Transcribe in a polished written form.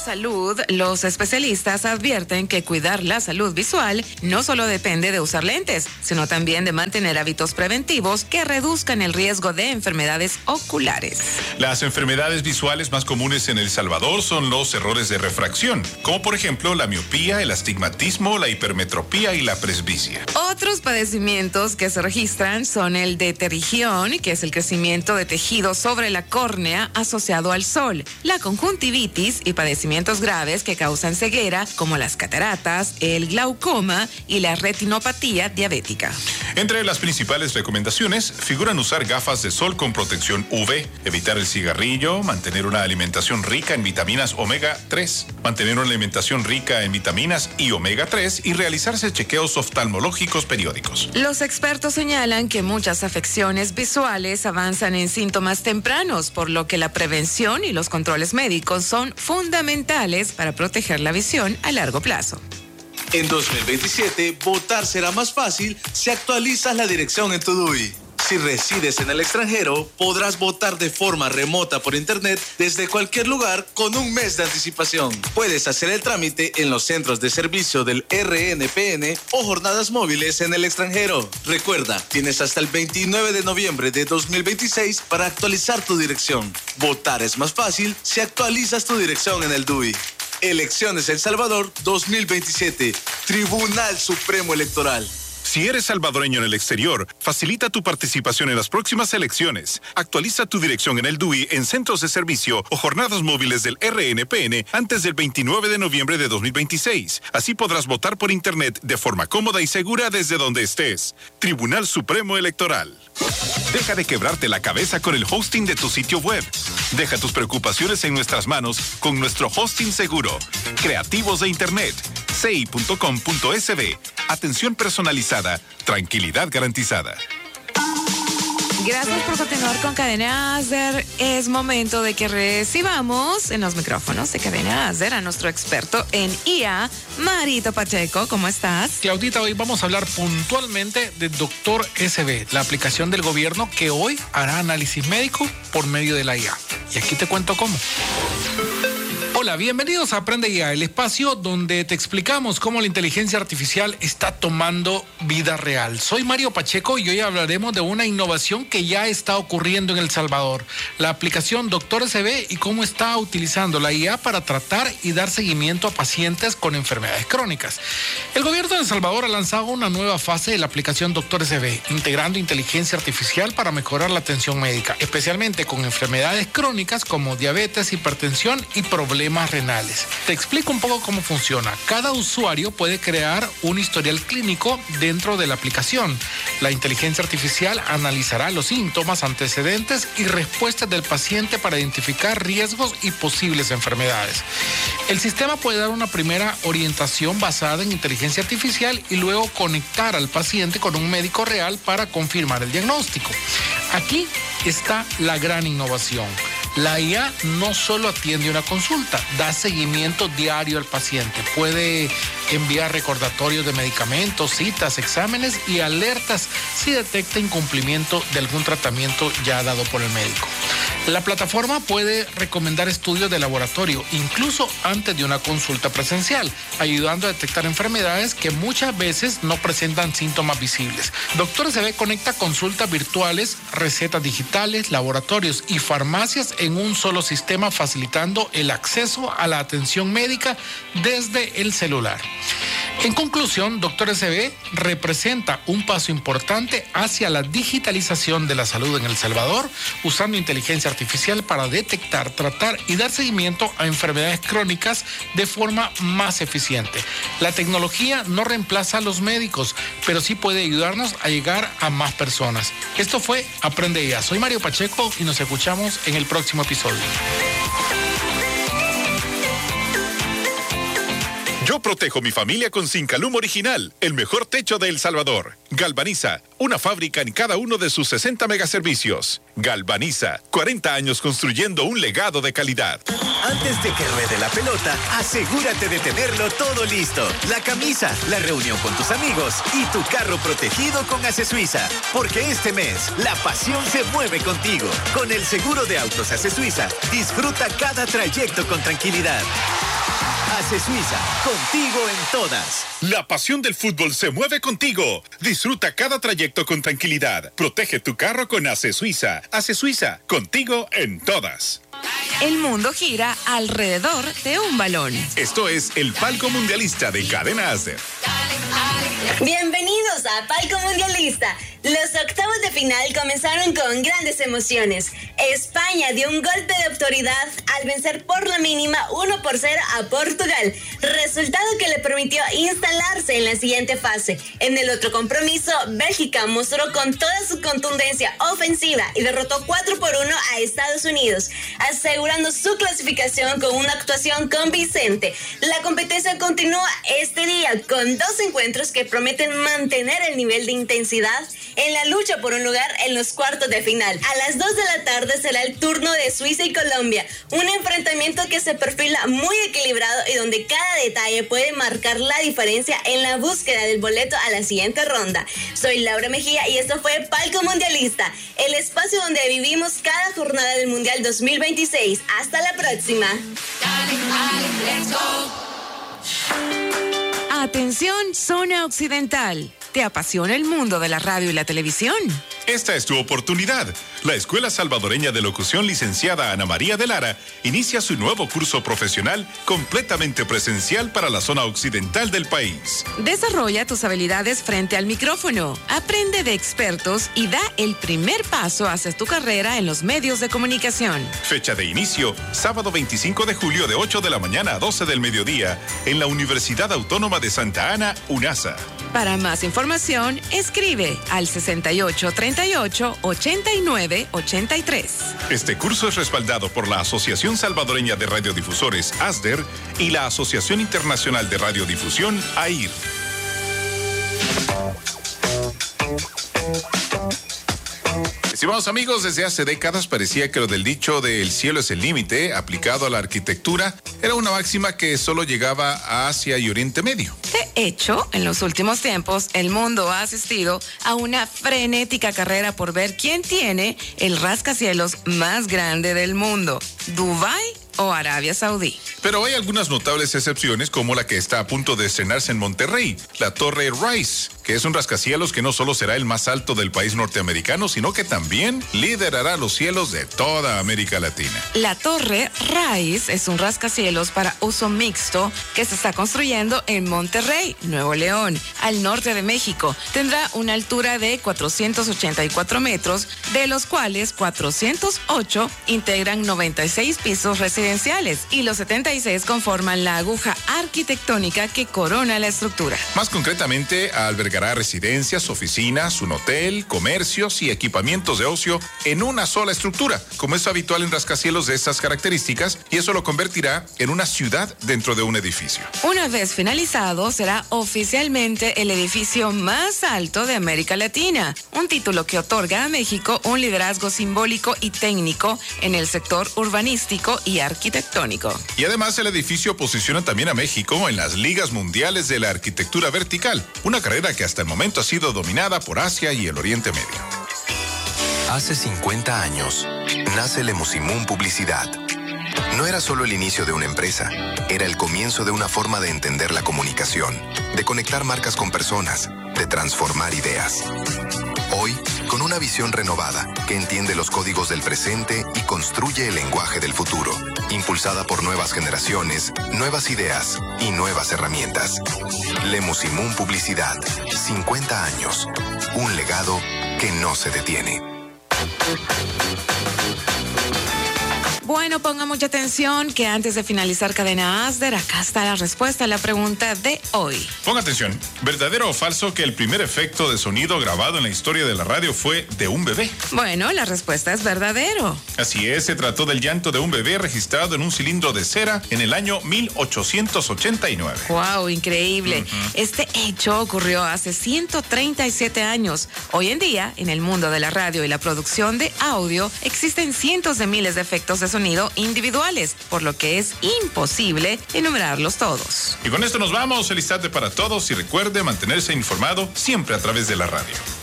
salud, los especialistas advierten que cuidar la salud visual no solo depende de usar lentes, sino también de mantener hábitos preventivos que reduzcan el riesgo de enfermedades oculares. Las enfermedades visuales más comunes en El Salvador son los errores de refracción, como por ejemplo la miopía, el astigmatismo, la hipermetropía y la presbicia. Otros padecimientos que se registran son el de pterigión, que es el crecimiento de tejido sobre la córnea asociado al sol, la conjuntivitis y padecimientos graves que causan ceguera, como las cataratas, el glaucoma y la retinopatía diabética. Entre las principales recomendaciones figuran usar gafas de sol con protección UV, evitar el cigarrillo, mantener una alimentación rica en vitaminas omega 3, mantener una alimentación rica en vitaminas y omega 3 y realizarse chequeos oftalmológicos periódicos. Los expertos señalan que muchas afecciones visuales avanzan en síntomas tempranos, por lo que la prevención y los controles médicos son fundamentales para proteger la visión a largo plazo. En 2027, votar será más fácil si actualizas la dirección en tu DUI. Si resides en el extranjero, podrás votar de forma remota por internet desde cualquier lugar con un mes de anticipación. Puedes hacer el trámite en los centros de servicio del RNPN o jornadas móviles en el extranjero. Recuerda, tienes hasta el 29 de noviembre de 2026 para actualizar tu dirección. Votar es más fácil si actualizas tu dirección en el DUI. Elecciones El Salvador 2027. Tribunal Supremo Electoral. Si eres salvadoreño en el exterior, facilita tu participación en las próximas elecciones. Actualiza tu dirección en el DUI en centros de servicio o jornadas móviles del RNPN antes del 29 de noviembre de 2026. Así podrás votar por internet de forma cómoda y segura desde donde estés. Tribunal Supremo Electoral. Deja de quebrarte la cabeza con el hosting de tu sitio web. Deja tus preocupaciones en nuestras manos con nuestro hosting seguro. Creativos de Internet. CI.com.sb. Atención personalizada, tranquilidad garantizada. Gracias por continuar con Cadena Azer. Es momento de que recibamos en los micrófonos de Cadena Azer a nuestro experto en IA, Marito Pacheco. ¿Cómo estás? Claudita, hoy vamos a hablar puntualmente de Doctor SB, la aplicación del gobierno que hoy hará análisis médico por medio de la IA. Y aquí te cuento cómo. Hola, bienvenidos a Aprende IA, el espacio donde te explicamos cómo la inteligencia artificial está tomando vida real. Soy Mario Pacheco y hoy hablaremos de una innovación que ya está ocurriendo en El Salvador, la aplicación Doctor SB y cómo está utilizando la IA para tratar y dar seguimiento a pacientes con enfermedades crónicas. El gobierno de El Salvador ha lanzado una nueva fase de la aplicación Doctor SB, integrando inteligencia artificial para mejorar la atención médica, especialmente con enfermedades crónicas como diabetes, hipertensión y problemas renales. Te explico un poco cómo funciona. Cada usuario puede crear un historial clínico dentro de la aplicación. La inteligencia artificial analizará los síntomas, antecedentes y respuestas del paciente para identificar riesgos y posibles enfermedades. El sistema puede dar una primera orientación basada en inteligencia artificial y luego conectar al paciente con un médico real para confirmar el diagnóstico. Aquí está la gran innovación. La IA no solo atiende una consulta, da seguimiento diario al paciente. Puede enviar recordatorios de medicamentos, citas, exámenes y alertas si detecta incumplimiento de algún tratamiento ya dado por el médico. La plataforma puede recomendar estudios de laboratorio, incluso antes de una consulta presencial, ayudando a detectar enfermedades que muchas veces no presentan síntomas visibles. Doctor SB conecta consultas virtuales, recetas digitales, laboratorios y farmacias en un solo sistema, facilitando el acceso a la atención médica desde el celular. En conclusión, Doctor SB representa un paso importante hacia la digitalización de la salud en El Salvador, usando inteligencia artificial para detectar, tratar y dar seguimiento a enfermedades crónicas de forma más eficiente. La tecnología no reemplaza a los médicos, pero sí puede ayudarnos a llegar a más personas. Esto fue Aprende IA. Soy Mario Pacheco y nos escuchamos en el próximo episodio. Yo protejo mi familia con Sincalum Original, el mejor techo de El Salvador. Galvaniza, una fábrica en cada uno de sus 60 megaservicios. Galvaniza, 40 años construyendo un legado de calidad. Antes de que ruede la pelota, asegúrate de tenerlo todo listo. La camisa, la reunión con tus amigos y tu carro protegido con Ace Suiza. Porque este mes, la pasión se mueve contigo. Con el seguro de autos Ace Suiza, disfruta cada trayecto con tranquilidad. Hace Suiza, contigo en todas. La pasión del fútbol se mueve contigo. Disfruta cada trayecto con tranquilidad. Protege tu carro con Hace Suiza. Hace Suiza, contigo en todas. El mundo gira alrededor de un balón. Esto es el Palco Mundialista de Cadena Asder. Bienvenidos a Palco Mundialista. Los octavos de final comenzaron con grandes emociones. España dio un golpe de autoridad al vencer por la mínima 1-0 a Portugal, resultado que le permitió instalarse en la siguiente fase. En el otro compromiso, Bélgica mostró con toda su contundencia ofensiva y derrotó 4-1 a Estados Unidos, asegurando su clasificación con una actuación convincente. La competencia continúa este día con 2 encuentros que prometen mantener el nivel de intensidad en la lucha por un lugar en los cuartos de final. A las 2 de la tarde será el turno de Suiza y Colombia, un enfrentamiento que se perfila muy equilibrado y donde cada detalle puede marcar la diferencia en la búsqueda del boleto a la siguiente ronda. Soy Laura Mejía y esto fue Palco Mundialista, el espacio donde vivimos cada jornada del Mundial 2026. Hasta la próxima. Atención, zona occidental. ¿Te apasiona el mundo de la radio y la televisión? Esta es tu oportunidad. La Escuela Salvadoreña de Locución licenciada Ana María de Lara inicia su nuevo curso profesional completamente presencial para la zona occidental del país. Desarrolla tus habilidades frente al micrófono, aprende de expertos y da el primer paso hacia tu carrera en los medios de comunicación. Fecha de inicio, sábado 25 de julio de 8 de la mañana a 12 del mediodía en la Universidad Autónoma de Santa Ana, UNASA. Para más información, escribe al 6838-8983. Este curso es respaldado por la Asociación Salvadoreña de Radiodifusores, ASDER, y la Asociación Internacional de Radiodifusión, AIR. Estimados amigos, desde hace décadas parecía que lo del dicho de el cielo es el límite, aplicado a la arquitectura, era una máxima que solo llegaba a Asia y Oriente Medio. De hecho, en los últimos tiempos, el mundo ha asistido a una frenética carrera por ver quién tiene el rascacielos más grande del mundo, Dubái o Arabia Saudí. Pero hay algunas notables excepciones, como la que está a punto de estrenarse en Monterrey, la Torre Rice, que es un rascacielos que no solo será el más alto del país norteamericano, sino que también liderará los cielos de toda América Latina. La Torre Rice es un rascacielos para uso mixto que se está construyendo en Monterrey, Nuevo León, al norte de México. Tendrá una altura de 484 metros, de los cuales 408 integran 96 pisos residenciales y los 76 conforman la aguja arquitectónica que corona la estructura. Más concretamente, albergará residencias, oficinas, un hotel, comercios y equipamientos de ocio en una sola estructura, como es habitual en rascacielos de estas características, y eso lo convertirá en una ciudad dentro de un edificio. Una vez finalizado, será oficialmente el edificio más alto de América Latina, un título que otorga a México un liderazgo simbólico y técnico en el sector urbanístico y arquitectónico. Y además el edificio posiciona también a México en las ligas mundiales de la arquitectura vertical, una carrera que hasta el momento ha sido dominada por Asia y el Oriente Medio. Hace 50 años, nace Lemusimún Publicidad. No era solo el inicio de una empresa, era el comienzo de una forma de entender la comunicación, de conectar marcas con personas, de transformar ideas. Hoy, con una visión renovada que entiende los códigos del presente y construye el lenguaje del futuro, impulsada por nuevas generaciones, nuevas ideas y nuevas herramientas. Lemusimún Publicidad, 50 años, un legado que no se detiene. Bueno, ponga mucha atención que antes de finalizar Cadena Asder, acá está la respuesta a la pregunta de hoy. Ponga atención, ¿verdadero o falso que el primer efecto de sonido grabado en la historia de la radio fue de un bebé? Bueno, la respuesta es verdadero. Así es, se trató del llanto de un bebé registrado en un cilindro de cera en el año 1889. ¡Wow! Increíble. Este hecho ocurrió hace 137 años. Hoy en día, en el mundo de la radio y la producción de audio, existen cientos de miles de efectos de sonido individuales, por lo que es imposible enumerarlos todos. Y con esto nos vamos. Feliz tarde para todos y recuerde mantenerse informado siempre a través de la radio.